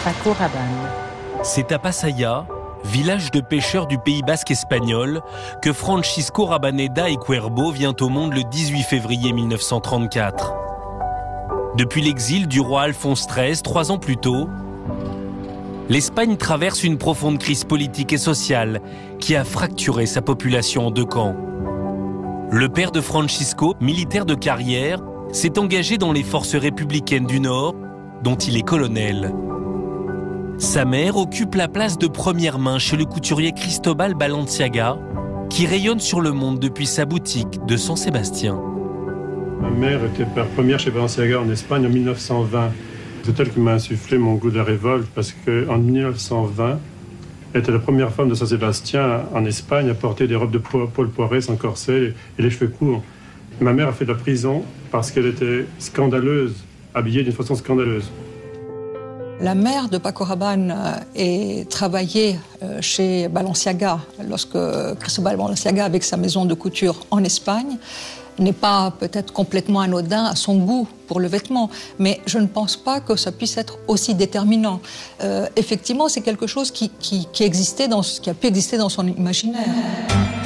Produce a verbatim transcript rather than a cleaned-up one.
Paco Rabanne. C'est à Pasaia, village de pêcheurs du Pays basque espagnol, que Francisco Rabaneda y Cuervo vient au monde le dix-huit février mille neuf cent trente-quatre. Depuis l'exil du roi Alphonse treize, trois ans plus tôt, l'Espagne traverse une profonde crise politique et sociale qui a fracturé sa population en deux camps. Le père de Francisco, militaire de carrière, s'est engagé dans les forces républicaines du Nord, dont il est colonel. Sa mère occupe la place de première main chez le couturier Cristobal Balenciaga, qui rayonne sur le monde depuis sa boutique de San Sébastien. Ma mère était première chez Balenciaga en Espagne en mille neuf cent vingt. C'est elle qui m'a insufflé mon goût de la révolte parce qu'en mille neuf cent vingt, elle était la première femme de San Sébastien en Espagne à porter des robes de Paul Poiret sans corset et les cheveux courts. Ma mère a fait de la prison parce qu'elle était scandaleuse, habillée d'une façon scandaleuse. La mère de Paco Rabanne est travaillée chez Balenciaga lorsque Cristobal Balenciaga, avec sa maison de couture en Espagne, n'est pas peut-être complètement anodin à son goût pour le vêtement, mais je ne pense pas que ça puisse être aussi déterminant. Euh, effectivement, c'est quelque chose qui, qui, qui existait dans, qui a pu exister dans son imaginaire.